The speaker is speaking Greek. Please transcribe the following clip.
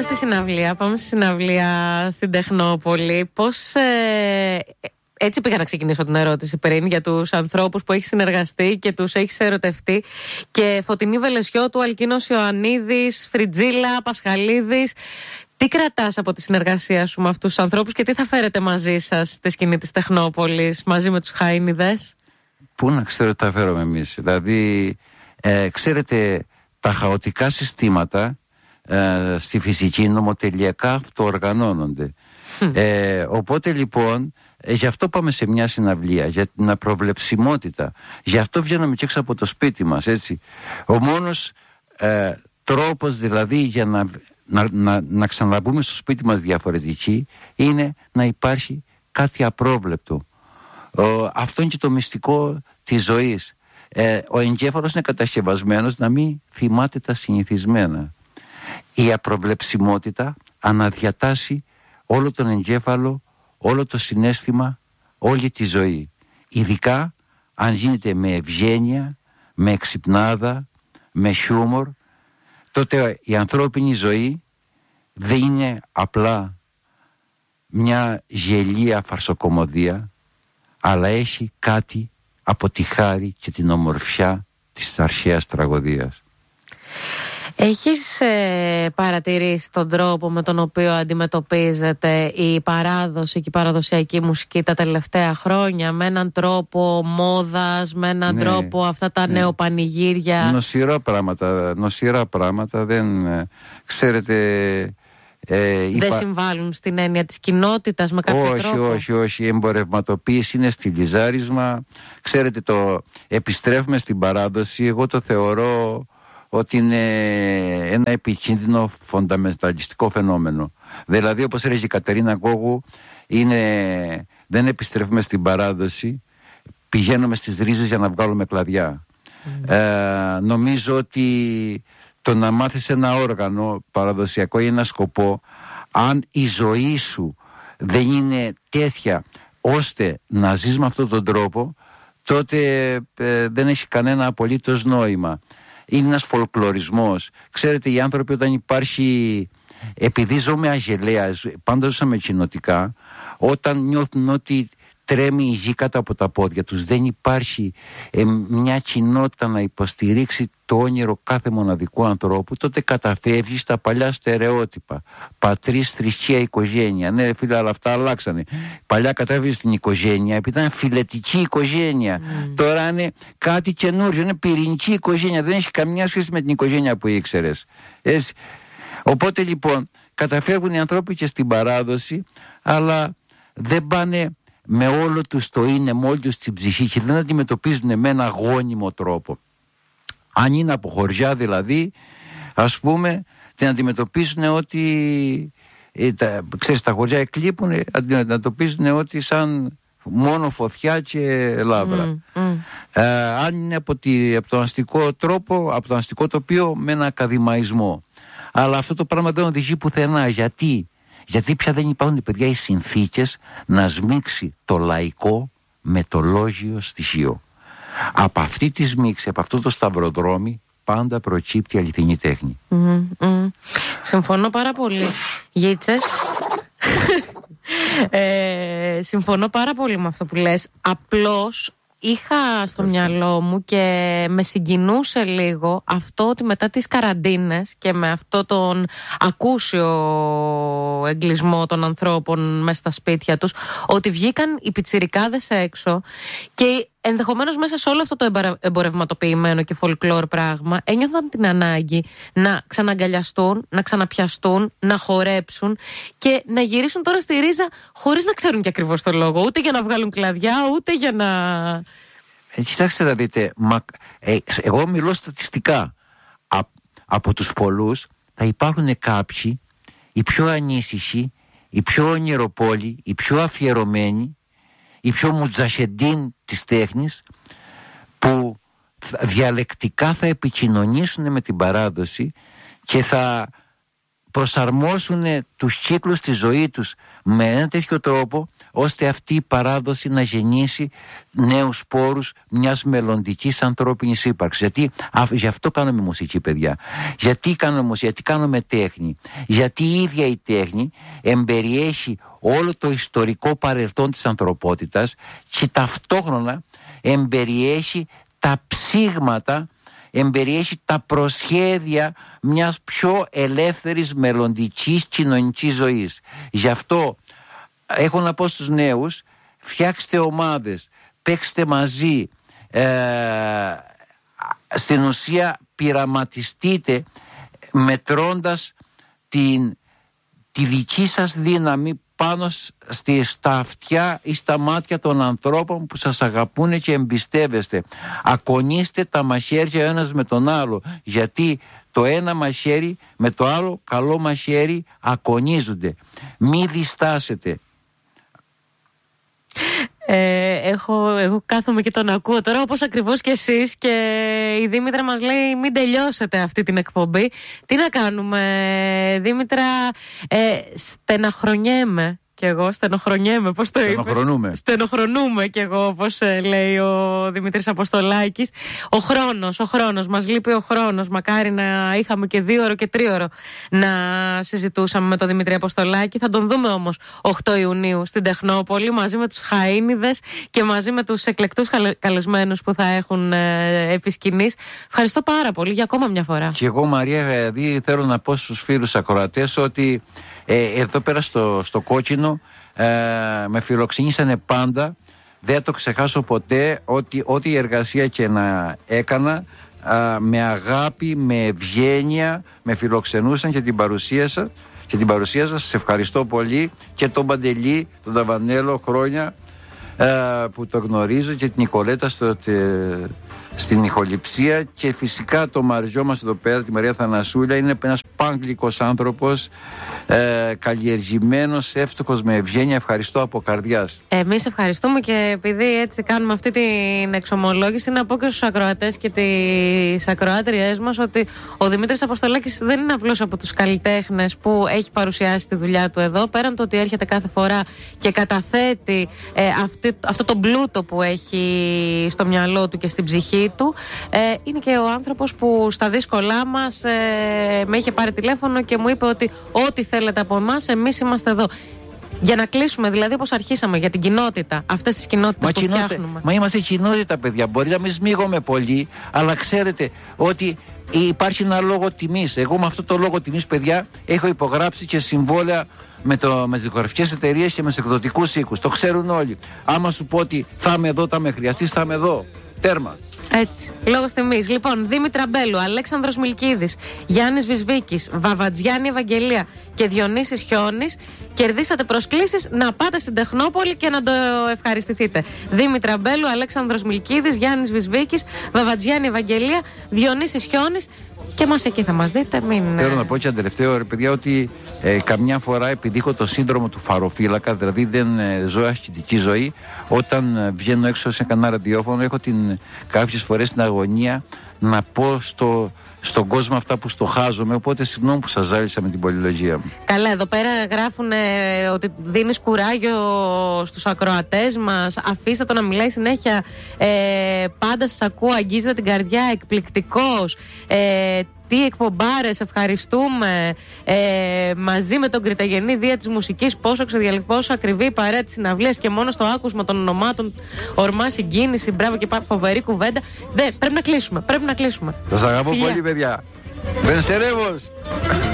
στη συναυλία. Πάμε στη συναυλία στην Τεχνόπολη. Πώς... έτσι πήγα να ξεκινήσω την ερώτηση πριν για τους ανθρώπους που έχεις συνεργαστεί και τους έχεις ερωτευτεί. Και Φωτεινή Βελεσιώτου, Αλκίνος Ιωαννίδης, Φριτζίλα, Πασχαλίδης. Τι κρατάς από τη συνεργασία σου με αυτούς τους ανθρώπους και τι θα φέρετε μαζί σας στη σκηνή της Τεχνόπολης μαζί με τους Χάινιδες? Πού να ξέρω τι θα φέρουμε εμείς. Δηλαδή, ξέρετε, τα χαοτικά συστήματα στη φυσική νομοτελειακά αυτοοργανώνονται. Οπότε λοιπόν, γι' αυτό πάμε σε μια συναυλία, για την απροβλεψιμότητα. Γι' αυτό βγαίνουμε και έξω από το σπίτι μας, έτσι. Ο μόνος τρόπος δηλαδή για να ξαναμπούμε στο σπίτι μας διαφορετικοί είναι να υπάρχει κάτι απρόβλεπτο. Αυτό είναι και το μυστικό της ζωής. Ο εγκέφαλος είναι κατασκευασμένος να μην θυμάται τα συνηθισμένα. Η απροβλεψιμότητα αναδιατάσσει όλο τον εγκέφαλο, όλο το συναίσθημα, όλη τη ζωή. Ειδικά αν γίνεται με ευγένεια, με εξυπνάδα, με χιούμορ, τότε η ανθρώπινη ζωή δεν είναι απλά μια γελία φαρσοκομωδία, αλλά έχει κάτι από τη χάρη και την ομορφιά της αρχαίας τραγωδίας. Έχεις παρατηρήσει τον τρόπο με τον οποίο αντιμετωπίζεται η παράδοση και η παραδοσιακή μουσική τα τελευταία χρόνια, με έναν τρόπο μόδας, με έναν τρόπο αυτά τα νεοπανηγύρια? Νοσηρά πράγματα, δεν ξέρετε... δεν συμβάλλουν στην έννοια της κοινότητας με κάποιο τρόπο? Όχι, η εμπορευματοποίηση είναι στιλιζάρισμα. Ξέρετε, το επιστρέφουμε στην παράδοση, εγώ το θεωρώ ότι είναι ένα επικίνδυνο φονταμενταλιστικό φαινόμενο. Δηλαδή, όπως έλεγε η Κατερίνα Γκόγου, δεν επιστρέφουμε στην παράδοση, πηγαίνουμε στις ρίζες για να βγάλουμε κλαδιά. Νομίζω ότι το να μάθεις ένα όργανο παραδοσιακό ή ένα σκοπό, αν η ζωή σου δεν είναι τέτοια ώστε να ζεις με αυτόν τον τρόπο, τότε δεν έχει κανένα απολύτως νόημα. Είναι ένας φολκλωρισμός. Ξέρετε, οι άνθρωποι όταν υπάρχει, επειδή ζούμε αγελαία, πάντα ζούσαμε κοινοτικά, όταν νιώθουν ότι τρέμει η γη κάτω από τα πόδια τους, δεν υπάρχει μια κοινότητα να υποστηρίξει το όνειρο κάθε μοναδικού ανθρώπου, τότε καταφεύγει στα παλιά στερεότυπα. Πατρίς, θρησκεία, οικογένεια. Ναι, φίλε, αλλά αυτά αλλάξανε. Παλιά κατέφυγε στην οικογένεια επειδή ήταν φιλετική οικογένεια. Τώρα είναι κάτι καινούριο, είναι πυρηνική οικογένεια. Δεν έχει καμιά σχέση με την οικογένεια που ήξερες. Οπότε λοιπόν καταφεύγουν οι άνθρωποι και στην παράδοση, αλλά δεν πάνε με όλο τους το είναι, με όλη τους την ψυχή και δεν αντιμετωπίζουν με ένα γόνιμο τρόπο. Αν είναι από χωριά δηλαδή, ας πούμε, την αντιμετωπίζουν ότι ξέρεις, τα χωριά εκλείπουν, αντιμετωπίζουν ότι σαν μόνο φωτιά και λάβρα. Αν είναι από το αστικό τρόπο, από το αστικό τοπίο, με ένα ακαδημαϊσμό. Αλλά αυτό το πράγμα δεν οδηγεί πουθενά. Γιατί πια δεν υπάρχουν, παιδιά, οι συνθήκες να σμίξει το λαϊκό με το λόγιο στοιχείο. Από αυτή τη σμίξη, από αυτό το σταυροδρόμι, πάντα προκύπτει αληθινή τέχνη. Συμφωνώ πάρα πολύ. Γίτσες. Συμφωνώ πάρα πολύ με αυτό που λες. Απλώς είχα στο μυαλό μου και με συγκινούσε λίγο αυτό ότι μετά τις καραντίνες και με αυτό τον ακούσιο εγκλισμό των ανθρώπων μέσα στα σπίτια τους, ότι βγήκαν οι πιτσιρικάδες έξω και ενδεχομένως μέσα σε όλο αυτό το εμπορευματοποιημένο και folklore πράγμα ένιωθαν την ανάγκη να ξαναγκαλιαστούν, να ξαναπιαστούν, να χορέψουν και να γυρίσουν τώρα στη ρίζα χωρίς να ξέρουν και ακριβώς το λόγο, ούτε για να βγάλουν κλαδιά, ούτε για να... Κοιτάξτε να δείτε, εγώ μιλώ στατιστικά. Από τους πολλούς θα υπάρχουν κάποιοι, οι πιο ανήσυχοι, οι πιο ονειροπόλοι, οι πιο αφιερωμένοι, οι πιο μουτζαχεντίν της τέχνης, που διαλεκτικά θα επικοινωνήσουν με την παράδοση και θα προσαρμόσουν τους κύκλους της ζωής τους με ένα τέτοιο τρόπο ώστε αυτή η παράδοση να γεννήσει νέους σπόρους μιας μελλοντικής ανθρώπινης ύπαρξης. Γιατί γι' αυτό κάνουμε μουσική, παιδιά. Γιατί κάνουμε μουσική, γιατί κάνουμε τέχνη. Γιατί η ίδια η τέχνη εμπεριέχει όλο το ιστορικό παρελθόν της ανθρωπότητας και ταυτόχρονα εμπεριέχει τα ψήγματα, εμπεριέχει τα προσχέδια μιας πιο ελεύθερης μελλοντικής κοινωνικής ζωής. Γι' αυτό έχω να πω στους νέους, φτιάξτε ομάδες, παίξτε μαζί, στην ουσία πειραματιστείτε μετρώντας τη δική σας δύναμη πάνω στα αυτιά ή στα μάτια των ανθρώπων που σας αγαπούν και εμπιστεύεστε. Ακονίστε τα μαχαίρια ένας με τον άλλο, γιατί το ένα μαχαίρι με το άλλο καλό μαχαίρι ακονίζονται. Μη διστάσετε. Εγώ κάθομαι και τον ακούω τώρα, όπως ακριβώς και εσείς, και η Δήμητρα μας λέει μην τελειώσετε αυτή την εκπομπή. Τι να κάνουμε, Δήμητρα? Στεναχρονιέμαι κι εγώ, στενοχρονιέμαι, πώς το είπε? Στενοχρονούμε κι εγώ, όπως λέει ο Δημήτρης Αποστολάκης. Ο χρόνος, μας λείπει ο χρόνος. Μακάρι να είχαμε και 2ωρο και 3ωρο να συζητούσαμε με τον Δημήτρη Αποστολάκη. Θα τον δούμε όμως 8 Ιουνίου στην Τεχνόπολη, μαζί με τους Χαΐνιδες και μαζί με τους εκλεκτούς καλεσμένους που θα έχουν επί σκηνής. Ευχαριστώ πάρα πολύ για ακόμα μια φορά. Και εγώ, Μαρία, θέλω να πω στους φίλους ακροατές ότι εδώ πέρα στο Κόκκινο με φιλοξενήσανε πάντα. Δεν θα το ξεχάσω ποτέ ότι ό,τι εργασία και να έκανα, με αγάπη, με ευγένεια με φιλοξενούσαν και την παρουσία σας. Σας ευχαριστώ πολύ, και τον Παντελή, τον Ταβανέλο, χρόνια που το γνωρίζω, και την Νικολέτα στην ηχοληψία, και φυσικά το Μαριό μας εδώ πέρα, τη Μαρία Θανασούλα. Είναι ένας πάγκλικος άνθρωπος, καλλιεργημένος, εύστοχος, με ευγένεια. Ευχαριστώ από καρδιάς. Εμείς ευχαριστούμε, και επειδή έτσι κάνουμε αυτή την εξομολόγηση, να πω και στους ακροατές και τις ακροάτριές μας ότι ο Δημήτρης Αποστολάκης δεν είναι απλώς από τους καλλιτέχνες που έχει παρουσιάσει τη δουλειά του εδώ. Πέραν το ότι έρχεται κάθε φορά και καταθέτει αυτό το πλούτο που έχει στο μυαλό του και στην ψυχή του, είναι και ο άνθρωπος που στα δύσκολά μας με είχε πάρει τηλέφωνο και μου είπε ότι ό,τι θέλετε από εμάς, εμείς είμαστε εδώ. Για να κλείσουμε, δηλαδή, όπως αρχίσαμε, για την κοινότητα, αυτές τις κοινότητες που φτιάχνουμε. Μα είμαστε κοινότητα, παιδιά. Μπορεί να μην σμίγομαι πολύ, αλλά ξέρετε ότι υπάρχει ένα λόγο τιμής. Εγώ με αυτό το λόγο τιμής, παιδιά, έχω υπογράψει και συμβόλαια με τις δικογραφικές εταιρείες και με τους εκδοτικούς οίκους. Το ξέρουν όλοι. Άμα σου πω ότι θα είμαι εδώ, θα με χρειαστείς, θα είμαι εδώ. Τέρμα. Έτσι, λόγος τιμής. Λοιπόν, Δήμητρα Μπέλου, Αλέξανδρος Μιλκίδης, Γιάννης Βυσβίκης, Βαβατζιάννη Ευαγγελία και Διονύσης Χιώνης, κερδίσατε προσκλήσεις να πάτε στην Τεχνόπολη και να το ευχαριστηθείτε. Δήμητρα Μπέλου, Αλέξανδρος Μιλκίδης, Γιάννης Βυσβίκης, Βαβατζιάννη Ευαγγελία, Διονύσης Χιώνης, και μας εκεί θα μας δείτε. Θέλω να πω και ένα τελευταίο, παιδιά, ότι καμιά φορά, επειδή έχω το σύνδρομο του φαροφύλακα, δηλαδή δεν ζω ασκητική ζωή, όταν βγαίνω έξω σε κανένα ραδιόφωνο, έχω κάποιες φορές την αγωνία να πω στον κόσμο αυτά που στοχάζομαι. Οπότε συγγνώμη που σας ζάλισα με την πολυλογία μου. Καλά, εδώ πέρα γράφουν ότι δίνεις κουράγιο στους ακροατές μας. Αφήστε το να μιλάει συνέχεια. Πάντα σας ακούω, αγγίζετε την καρδιά, εκπληκτικός. Τι εκπομπάρες, ευχαριστούμε. Μαζί με τον Κριταγενή Δία της Μουσικής, πόσο πόσο ακριβή η παρέα της συναυλίας, και μόνο στο άκουσμα των ονομάτων ορμά συγκίνηση. Μπράβο, και φοβερή κουβέντα. Πρέπει να κλείσουμε. Σας αγαπώ πολύ, παιδιά. Βενσερεύος.